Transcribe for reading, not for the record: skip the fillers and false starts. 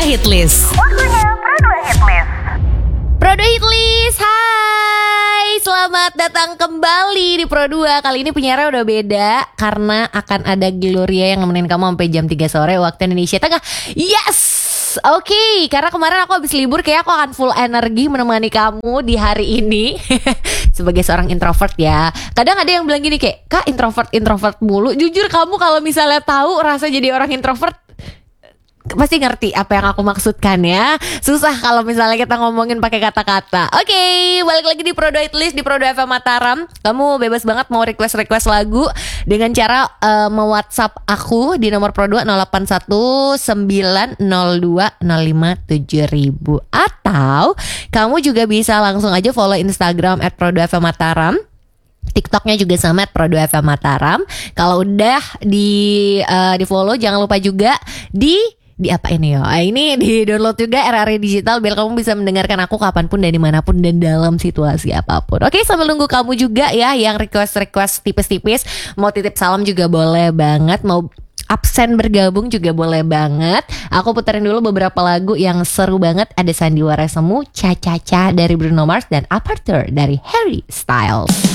Hitlist. Waktunya Pro 2 Hitlist. Pro 2 Hitlist, hai, selamat datang kembali di Pro 2. Kali ini penyiarnya udah beda karena akan ada Gloria yang nemenin kamu sampai jam 3 sore waktu Indonesia Tengah. Yes! Oke, karena kemarin aku habis libur, kayak aku akan full energi menemani kamu di hari ini. Sebagai seorang introvert ya. Kadang ada yang bilang gini kayak, Kak, introvert mulu. Jujur kamu kalau misalnya tahu rasa jadi orang introvert, pasti ngerti apa yang aku maksudkan ya. Susah kalau misalnya kita ngomongin pakai kata-kata. Oke, balik lagi di Pro 2 Hitlist di Pro 2 FM Mataram. Kamu bebas banget mau request lagu dengan cara me-WhatsApp aku di nomor Pro 2 081902057000. Atau kamu juga bisa langsung aja follow Instagram @pro2fmmataram. TikToknya juga sama @pro2fm Mataram. Kalau udah di follow, jangan lupa juga di apa ini ya? Ini di download juga RRI Digital biar kamu bisa mendengarkan aku kapanpun dan dimanapun dan dalam situasi apapun. Oke, sambil nunggu kamu juga ya yang request tipis-tipis. Mau titip salam juga boleh banget. Mau absen bergabung juga boleh banget. Aku puterin dulu beberapa lagu yang seru banget. Ada Sandiwara Semu, Cha Cha Cha dari Bruno Mars, dan Aperture dari Harry Styles.